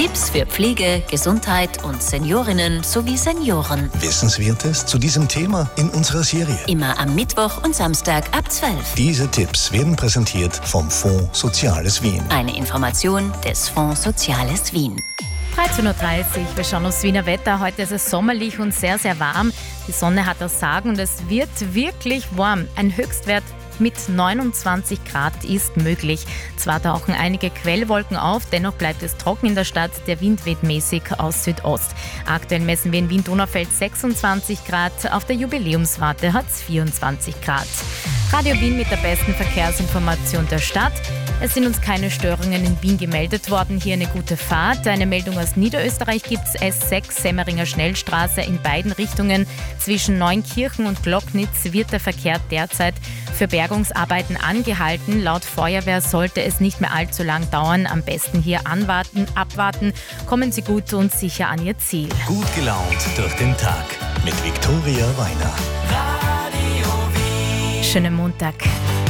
Tipps für Pflege, Gesundheit und Seniorinnen sowie Senioren. Wissenswertes zu diesem Thema in unserer Serie. Immer am Mittwoch und Samstag ab 12. Diese Tipps werden präsentiert vom Fonds Soziales Wien. Eine Information des Fonds Soziales Wien. 13.30 Uhr, wir schauen aufs Wiener Wetter. Heute ist es sommerlich und sehr, sehr warm. Die Sonne hat das Sagen und es wird wirklich warm. Ein Höchstwert mit 29 Grad ist möglich. Zwar tauchen einige Quellwolken auf, dennoch bleibt es trocken in der Stadt. Der Wind weht mäßig aus Südost. Aktuell messen wir in Wien-Donaufeld 26 Grad. Auf der Jubiläumswarte hat es 24 Grad. Radio Wien mit der besten Verkehrsinformation der Stadt. Es sind uns keine Störungen in Wien gemeldet worden. Hier eine gute Fahrt. Eine Meldung aus Niederösterreich gibt es S6 Semmeringer Schnellstraße in beiden Richtungen. Zwischen Neunkirchen und Glocknitz wird der Verkehr derzeit für Bergungsarbeiten angehalten. Laut Feuerwehr sollte es nicht mehr allzu lang dauern. Am besten hier abwarten. Kommen Sie gut und sicher an Ihr Ziel. Gut gelaunt durch den Tag mit Viktoria Weiner. Schönen Montag.